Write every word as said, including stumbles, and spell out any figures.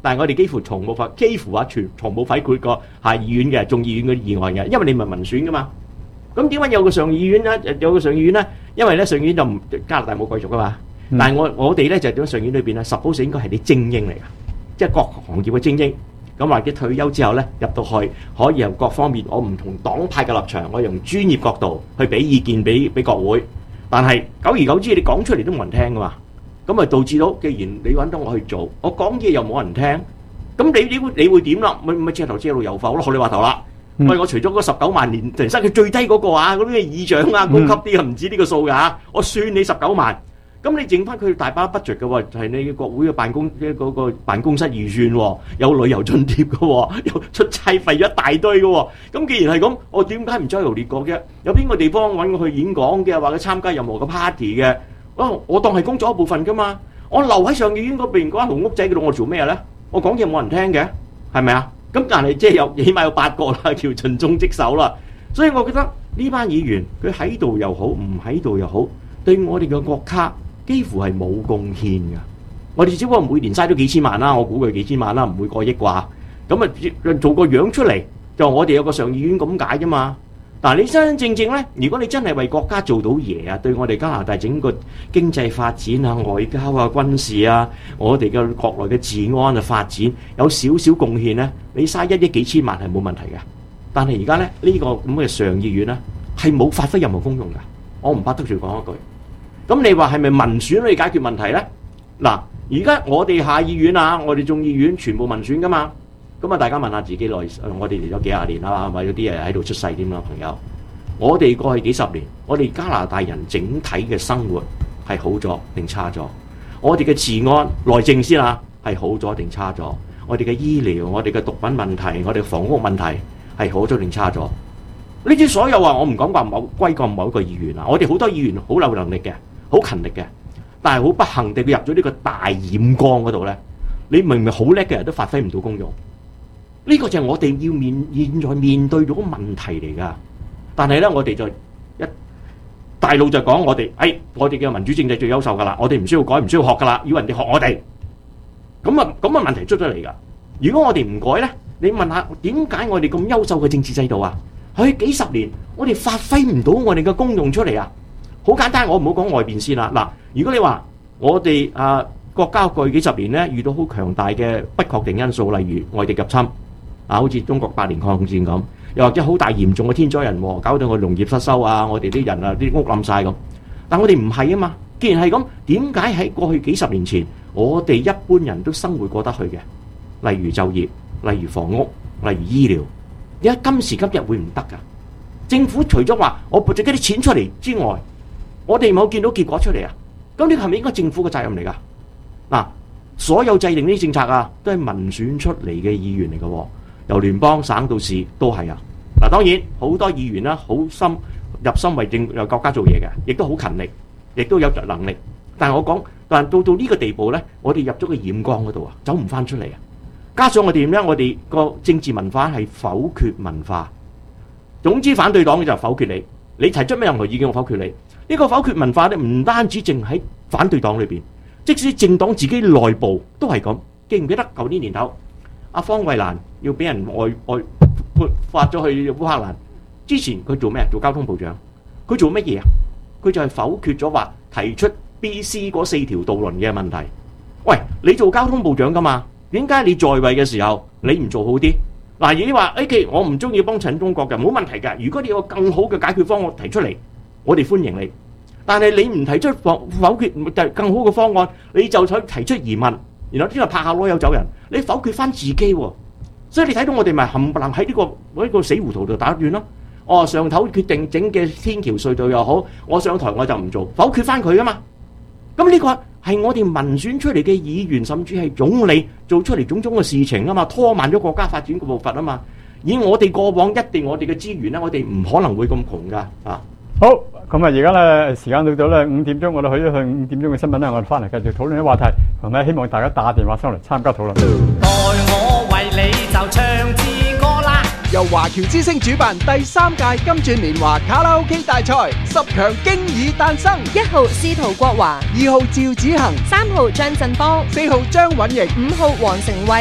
但係我哋幾乎從冇否，幾乎啊全從冇否決過下議院嘅眾議院嗰啲議案嘅，因為你唔係民選噶嘛。咁點解有個上議院咧？有個上議院咧，因為咧上議院就唔加拿大冇貴族噶嘛。嗯、但係我我哋咧就喺上議院裏邊咧，suppose應該係啲精英嚟噶，即係各行業嘅精英。咁或者退休之後咧入到去，可以由各方面我唔同黨派嘅立場，我用專業角度去俾意見俾俾國會。但係久而久之，你講出嚟都冇人聽噶嘛。咁咪導致到，既然你揾到我去做，我講嘢又冇人聽，咁你你會你會點啦？咪咪借頭借路遊埠咯，學你話頭啦。喂、嗯，我除咗嗰十九萬年人生嘅最低嗰個啊，嗰啲議長啊，高級啲啊，唔止呢個數㗎嚇，我算你十九萬。咁你剩翻佢大把 budget 嘅喎，就係你國會嘅辦公嘅嗰個辦公室預算喎，有旅遊津貼嘅喎，有出差費一大堆嘅喎。咁既然係咁，我點解唔周遊列國嘅？有邊個地方揾我去演講嘅，或者參加任何嘅 party 嘅？哦，我當係工作一部分噶嘛，我留喺上議院嗰邊嗰間紅屋仔嗰度，我做咩咧？我講嘢冇人聽嘅，係咪啊？咁但係即係有起碼有八個啦，叫盡忠職守啦。所以我覺得呢班議員佢喺度又好，唔喺度又好，對我哋嘅國家幾乎係冇貢獻噶。我哋只不過每年嘥咗幾千萬啦，我估佢幾千萬啦，唔會過億啩。咁啊做個樣出嚟，就我哋有個上議院咁解啫嘛。嗱，你真真正正咧，如果你真係為國家做到嘢啊，對我哋加拿大整個經濟發展啊、外交啊、軍事啊、我哋嘅國內嘅治安啊發展有少少貢獻咧，你嘥一億幾千萬係冇問題嘅。但係而家咧呢個咁嘅上議院咧係冇發揮任何功用㗎，我唔怕得罪講一句。咁你話係咪民選可以解決問題咧？嗱，而家我哋下議院啊，我哋眾議院全部民選㗎嘛。咁啊，大家問下自己內，我哋嚟咗幾廿年啦，係咪有啲人喺度出世添啦，朋友？我哋過去幾十年，我哋加拿大人整體嘅生活係好咗定差咗？我哋嘅治安、內政先啊，係好咗定差咗？我哋嘅醫療、我哋嘅毒品問題、我哋嘅房屋問題係好咗定差咗？呢啲所有話，我唔講話某歸過某一個議員啊，我哋好多議員好有能力嘅，好勤力嘅，但係好不幸地，佢入咗呢個大染缸嗰度咧，你明明好叻嘅人都發揮唔到功用。呢個就係我哋要面現在面對到個問題嚟噶，但係咧我哋就一大陸就講我哋，誒我哋嘅民主政制最優秀噶啦，我哋唔需要改，唔需要學噶啦，要人哋學我哋。咁啊咁啊問題出咗嚟噶。如果我哋唔改咧，你問下點解我哋咁優秀嘅政治制度啊？喺幾十年我哋發揮唔到我哋嘅功用出嚟啊！好簡單，我唔好講外邊先啦。嗱，如果你話我哋啊國家過去幾十年咧遇到好強大嘅不確定因素，例如外敵入侵。啊，好似中國八年抗戰咁，又或者好大嚴重嘅天災人禍，搞到我農業失收啊，我哋啲人啊啲屋冧晒咁。但我哋唔係啊嘛，既然係咁，點解喺過去幾十年前，我哋一般人都生活過得去嘅？例如就業，例如房屋，例如醫療，而家今時今日會唔得噶？政府除咗話我撥咗啲錢出嚟之外，我哋冇見到結果出嚟啊？咁呢個係咪應該政府嘅責任嚟噶？嗱，所有制定呢啲政策啊，都係民選出嚟嘅議員嚟嘅喎。由聯邦省到市都係啊！嗱，當然好多議員啦，好深入心為政為國家做嘢嘅，亦都好勤力，亦都有能力。但係我講，但係到到呢個地步咧，我哋入咗個染缸嗰度啊，走唔翻出嚟啊！加上我哋點咧？我哋個政治文化係否決文化。總之反對黨就否決你，你提出咩任何意見我否決你。呢個否決文化咧，唔單止淨喺反對黨裏邊，即使政黨自己內部都係咁。記唔記得舊年年頭？阿方慧蘭要俾人外外發咗去烏克蘭，之前佢做咩？做交通部長，佢做乜嘢啊？佢就係否決咗話提出 B C 嗰四條渡輪嘅問題。喂，你做交通部長噶嘛？點解你在位嘅時候你唔做好啲？嗱，如果話誒，我唔中意幫襯中國嘅，冇問題嘅。如果你有個更好嘅解決方案提出嚟，我哋歡迎你。但係你唔提出否否決就更好嘅方案，你就想提出疑問。然後啲人拍下籮柚走人，你否決翻自己喎，所以你睇到我哋咪冚唪唥喺呢個呢個死糊塗度打轉咯。哦，上頭決定整嘅天橋隧道又好，我上台我就唔做，否決翻佢啊嘛。咁呢個係我哋民選出嚟嘅議員，甚至係總理做出嚟種種嘅事情啊嘛，拖慢咗國家發展嘅步伐啊嘛。以我哋過往一定我哋嘅資源咧，我哋唔可能會咁窮噶啊。 好，咁啊，而家咧時間到咗咧五點鐘，我哋去咗去五點鐘嘅新聞咧，我哋翻嚟繼續討論啲話題，同咧希望大家打電話上嚟參加討論。 待我為你就唱支歌啦！ 由華僑之聲主辦第三屆金鑽年華卡拉 OK 大賽，十強經已誕生。 一號司徒國華， 二號趙子恒， 三號張振邦， 四號張允瑩， 五號黃成偉。